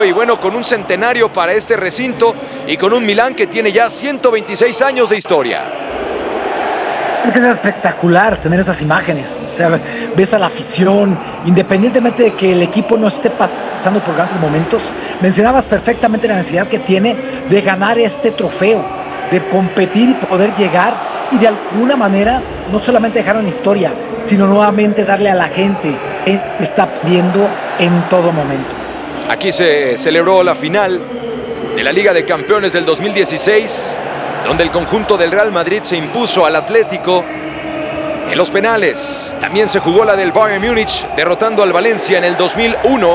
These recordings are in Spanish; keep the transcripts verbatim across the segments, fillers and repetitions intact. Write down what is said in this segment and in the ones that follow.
Y bueno, con un centenario para este recinto y con un Milán que tiene ya ciento veintiséis años de historia. Es que es espectacular tener estas imágenes. O sea, ves a la afición, independientemente de que el equipo no esté pasando por grandes momentos. Mencionabas perfectamente la necesidad que tiene de ganar este trofeo, de competir y poder llegar y de alguna manera no solamente dejar una historia, sino nuevamente darle a la gente que está pidiendo en todo momento. Aquí se celebró la final de la Liga de Campeones del dos mil dieciséis, donde el conjunto del Real Madrid se impuso al Atlético en los penales. También se jugó la del Bayern Múnich, derrotando al Valencia en el dos mil uno.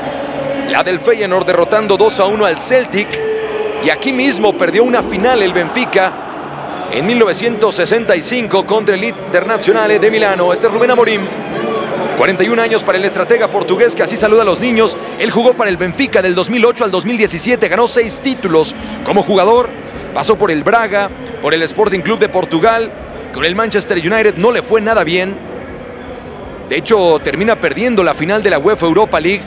La del Feyenoord derrotando dos a uno al Celtic. Y aquí mismo perdió una final el Benfica en mil novecientos sesenta y cinco contra el Internazionale de Milano. Este es Rubén Amorim. cuarenta y un años para el estratega portugués que así saluda a los niños. Él jugó para el Benfica del dos mil ocho al dos mil diecisiete, ganó seis títulos como jugador, pasó por el Braga, por el Sporting Club de Portugal, con el Manchester United no le fue nada bien. De hecho, termina perdiendo la final de la UEFA Europa League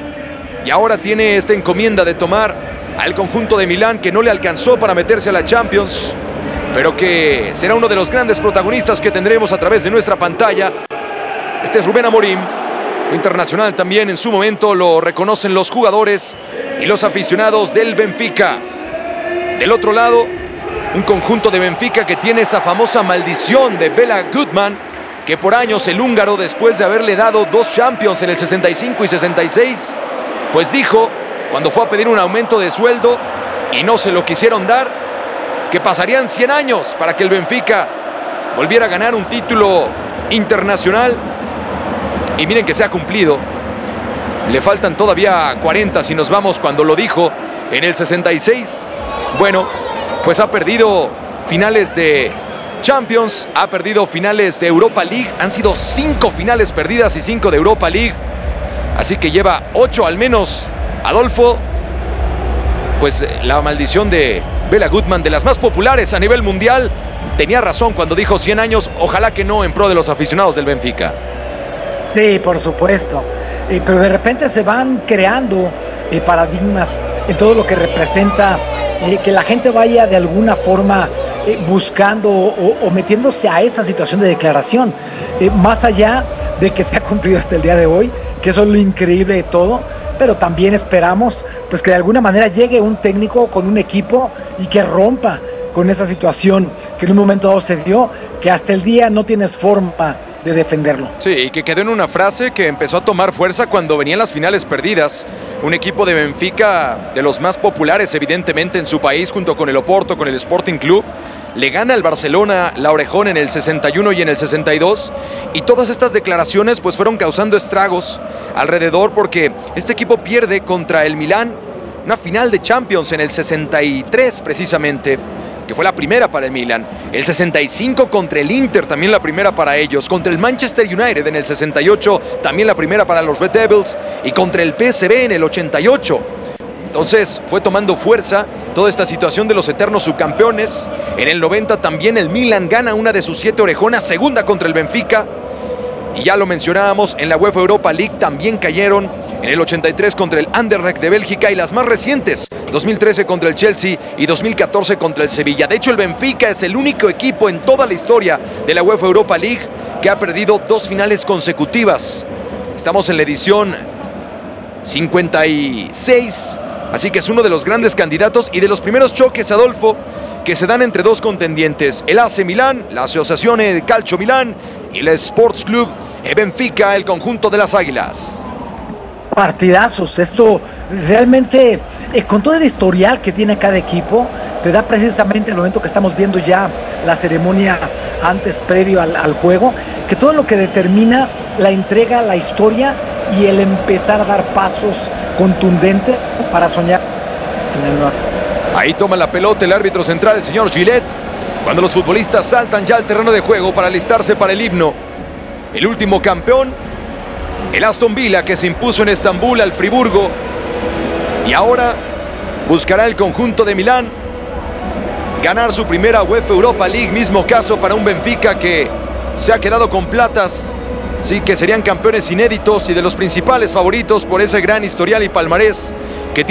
y ahora tiene esta encomienda de tomar al conjunto de Milán, que no le alcanzó para meterse a la Champions, pero que será uno de los grandes protagonistas que tendremos a través de nuestra pantalla. Este es Rubén Amorim, fue internacional también en su momento, lo reconocen los jugadores y los aficionados del Benfica. Del otro lado, un conjunto de Benfica que tiene esa famosa maldición de Bela Goodman, que por años el húngaro, después de haberle dado dos Champions en el sesenta y cinco y sesenta y seis, pues dijo, cuando fue a pedir un aumento de sueldo y no se lo quisieron dar, que pasarían cien años para que el Benfica volviera a ganar un título internacional. Y miren que se ha cumplido. Le faltan todavía cuarenta si nos vamos cuando lo dijo en el sesenta y seis. Bueno, pues ha perdido finales de Champions, ha perdido finales de Europa League. Han sido cinco finales perdidas y cinco de Europa League. Así que lleva ocho al menos. Adolfo, pues la maldición de Bela Goodman, de las más populares a nivel mundial, tenía razón cuando dijo cien años, ojalá que no en pro de los aficionados del Benfica. Sí, por supuesto, eh, pero de repente se van creando eh, paradigmas en todo lo que representa eh, que la gente vaya de alguna forma eh, buscando o, o metiéndose a esa situación de declaración, eh, más allá de que se ha cumplido hasta el día de hoy, que eso es lo increíble de todo, pero también esperamos pues que de alguna manera llegue un técnico con un equipo y que rompa con esa situación que en un momento dado se dio, que hasta el día no tienes forma de defenderlo. Sí, y que quedó en una frase que empezó a tomar fuerza cuando venían las finales perdidas. Un equipo de Benfica, de los más populares evidentemente en su país, junto con el Oporto, con el Sporting Club, le gana al Barcelona la Orejón en el sesenta y uno y en el sesenta y dos, y todas estas declaraciones pues fueron causando estragos alrededor, porque este equipo pierde contra el Milán una final de Champions en el sesenta y tres precisamente, que fue la primera para el Milan. El sesenta y cinco contra el Inter, también la primera para ellos. Contra el Manchester United en el sesenta y ocho, también la primera para los Red Devils. Y contra el P S V en el ochenta y ocho. Entonces fue tomando fuerza toda esta situación de los eternos subcampeones. En el noventa también el Milan gana una de sus siete orejonas, segunda contra el Benfica. Y ya lo mencionábamos, en la UEFA Europa League también cayeron en el ochenta y tres contra el Anderlecht de Bélgica, y las más recientes, dos mil trece contra el Chelsea y dos mil catorce contra el Sevilla. De hecho, el Benfica es el único equipo en toda la historia de la UEFA Europa League que ha perdido dos finales consecutivas. Estamos en la edición cincuenta y seis, así que es uno de los grandes candidatos y de los primeros choques, Adolfo, que se dan entre dos contendientes, el A C Milán, la Associazione Calcio Milán, y el Sports Club Benfica, el conjunto de las Águilas. Partidazos, esto realmente, eh, con todo el historial que tiene cada equipo, te da precisamente el momento que estamos viendo ya la ceremonia antes, previo al, al juego, que todo lo que determina la entrega, la historia y el empezar a dar pasos contundentes para soñar. Ahí toma la pelota el árbitro central, el señor Gillette, cuando los futbolistas saltan ya al terreno de juego para alistarse para el himno. El último campeón, el Aston Villa, que se impuso en Estambul al Friburgo, y ahora buscará el conjunto de Milán ganar su primera UEFA Europa League. Mismo caso para un Benfica que se ha quedado con platas Sí, que serían campeones inéditos y de los principales favoritos por ese gran historial y palmarés que